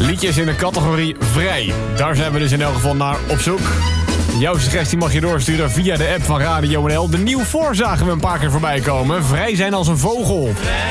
Liedjes in de categorie vrij. Daar zijn we dus in elk geval naar op zoek. Jouw suggestie mag je doorsturen via de app van Radio NL. De nieuw voor zagen we een paar keer voorbij komen. Vrij zijn als een vogel.